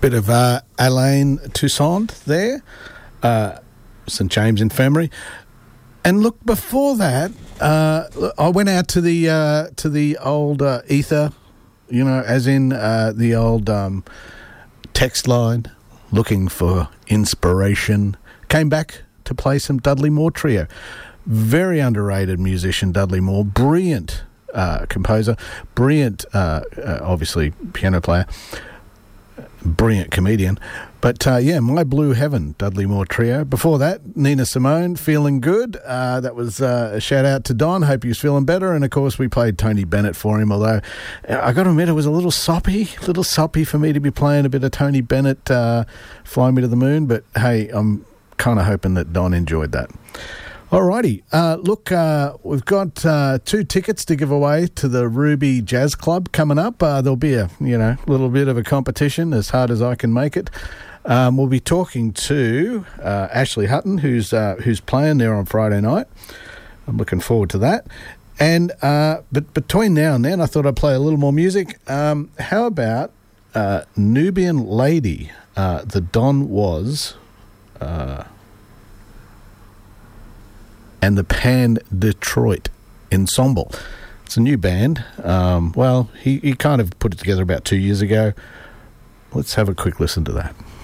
Bit of Alain Toussaint there, St James Infirmary, and look, before that, I went out to the old ether, you know, as in the old text line, looking for inspiration. Came back to play some Dudley Moore Trio. Very underrated musician, Dudley Moore. Brilliant composer, brilliant, obviously, piano player. Brilliant comedian. But My Blue Heaven, Dudley Moore Trio. Before that, Nina Simone, Feeling Good. That was a shout out to Don. Hope he's feeling better. And of course, we played Tony Bennett for him, although I got to admit it was a little soppy for me to be playing a bit of Tony Bennett, Fly Me to the Moon. But hey, I'm kind of hoping that Don enjoyed that. Alrighty, look, we've got 2 tickets to give away to the Ruby Jazz Club coming up. There'll be a little bit of a competition, as hard as I can make it. We'll be talking to Ashley Hutton, who's playing there on Friday night. I'm looking forward to that. And but between now and then, I thought I'd play a little more music. How about Nubian Lady, the Don Was, and the Pan Detroit Ensemble. It's a new band. He kind of put it together about 2 years ago. Let's have a quick listen to that.